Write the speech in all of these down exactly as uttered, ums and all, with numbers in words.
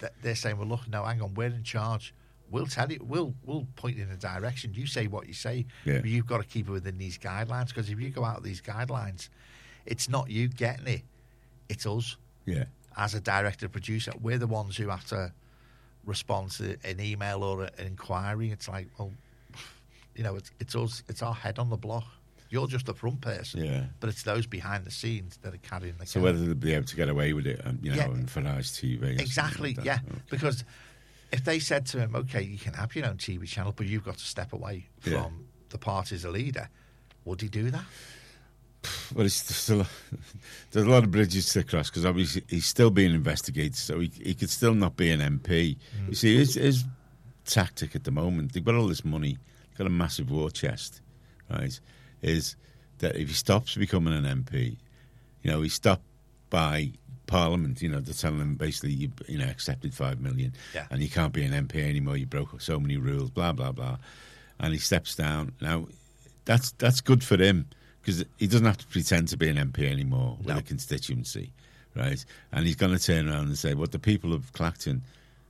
they're saying, well, look, no, hang on, we're in charge. We'll tell you, we'll we'll point you in a direction. You say what you say, Yeah. but you've got to keep it within these guidelines, because if you go out of these guidelines, it's not you getting it, it's us. Yeah. As a director, producer, we're the ones who have to respond to an email or an inquiry. It's like, well, you know, it's it's us, it's our head on the block. You're just the front person, Yeah. but it's those behind the scenes that are carrying the. So can. whether they'll be able to get away with it, um, you know, Yeah. on Farage T V. or Exactly, something like yeah. that. Okay. Because if they said to him, okay, you can have your own T V channel, but you've got to step away from Yeah. the party as a leader, would he do that? Well, it's still, there's a lot of bridges to cross, because obviously he's still being investigated, so he, he could still not be an M P. Mm. You see, his, his tactic at the moment, they've got all this money, they've got a massive war chest, right, is that if he stops becoming an M P, you know, he's stopped by Parliament, you know, they're telling him basically, you, you know, accepted five million, Yeah. and you can't be an M P anymore, you broke so many rules, blah, blah, blah. And he steps down. Now, that's that's good for him, because he doesn't have to pretend to be an M P anymore with No. a constituency, right? And he's going to turn around and say, well, the people of Clacton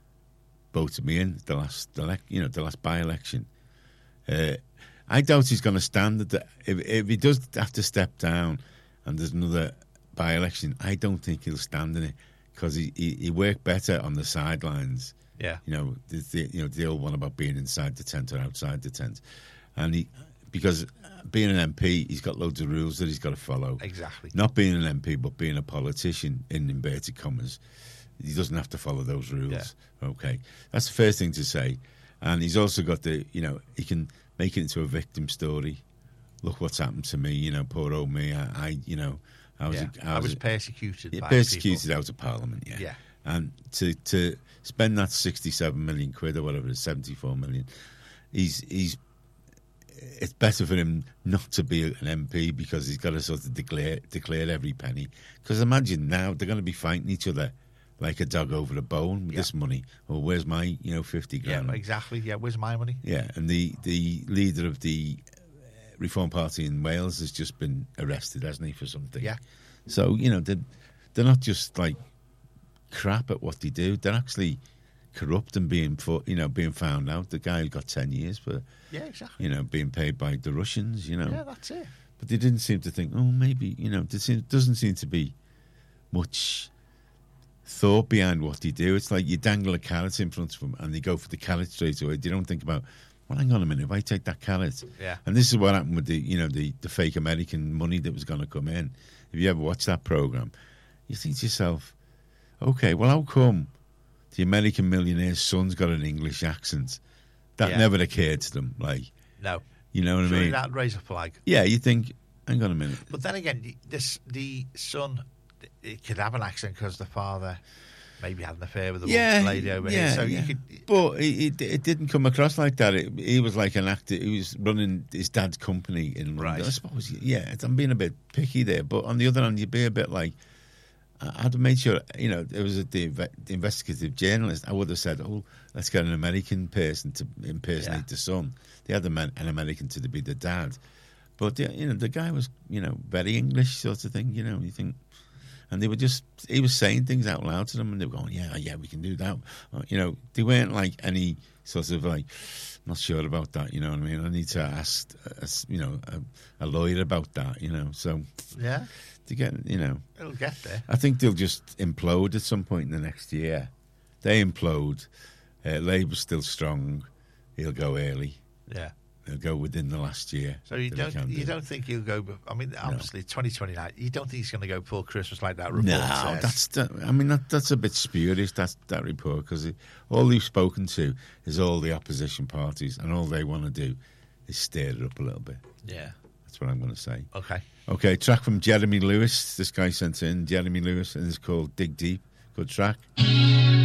voted me in the last, elec- you know, the last by-election. Uh, I doubt he's going to stand at the, if, if he does have to step down and there's another by-election, I don't think he'll stand in it, because he, he, he worked better on the sidelines. Yeah. You know, the, the, you know, the old one about being inside the tent or outside the tent. And he, because being an M P, he's got loads of rules that he's got to follow. Exactly. Not being an M P, but being a politician, in inverted commas, he doesn't have to follow those rules. Yeah. Okay. That's the first thing to say. And he's also got the, you know, he can make it into a victim story. Look what's happened to me, you know, poor old me. I, I you know, I was, Yeah. I I was, was persecuted. yeah, by persecuted people. out of Parliament, yeah. Yeah. And to to spend that sixty-seven million quid or whatever it is, seventy-four million, he's he's it's better for him not to be an M P, because he's got to sort of declare declare every penny. Because imagine now they're going to be fighting each other like a dog over a bone with Yeah. this money. Well, where's my, you know, fifty grand? Yeah, exactly. Yeah, where's my money? Yeah, and the, the leader of the Reform Party in Wales has just been arrested, hasn't he, for something? Yeah. So, you know, they're, they're not just like crap at what they do. They're actually corrupt and being, for, you know, being found out. The guy got ten years for, Yeah, exactly. you know, being paid by the Russians, you know. Yeah, that's it. But they didn't seem to think, oh, maybe, you know, there seem- doesn't seem to be much thought behind what they do. It's like you dangle a carrot in front of them and they go for the carrot straight away. They don't think about, well, hang on a minute, if I take that carrot. Yeah. And this is what happened with the, you know, the, the fake American money that was going to come in. If you ever watch that program, you think to yourself, okay, well, how come the American millionaire's son's got an English accent? That Yeah. never occurred to them. Like, No. you know what Surely I mean? that'd raise a flag. Yeah, you think, hang on a minute. But then again, the- this the son, it could have an accent because the father maybe had an affair with the Yeah, lady over yeah, here. So yeah. you could. But it, it, it didn't come across like that. It, he was like an actor. He was running his dad's company in London. Right. I suppose, yeah, I'm being a bit picky there. But on the other hand, you'd be a bit like, I- I'd have made sure, you know, it was a, the, the investigative journalist. I would have said, oh, let's get an American person to impersonate Yeah. the son. They had a man, an American to be the dad. But, the, you know, the guy was, you know, very English sort of thing, you know, you think. And they were just, he was saying things out loud to them and they were going, yeah, yeah, we can do that. Uh, You know, they weren't like any sort of like, not sure about that, you know what I mean? I need to ask, a, you know, a, a lawyer about that, you know. So, Yeah, to get, you know. it'll get there. I think they'll just implode at some point in the next year. They implode. Uh, Labour's still strong. He'll go early. Yeah. He'll go within the last year. So you that he don't can you do. don't think he'll go? I mean, obviously, twenty twenty-nine. You don't think he's going to go full Christmas like that report No, says? that's. That, I mean, that, that's a bit spurious. That that report, because all they've spoken to is all the opposition parties, and all they want to do is stir it up a little bit. Yeah. That's what I'm going to say. Okay. Okay, track from Jeremy Lewis. This guy sent in Jeremy Lewis, and it's called "Dig Deep." Good track.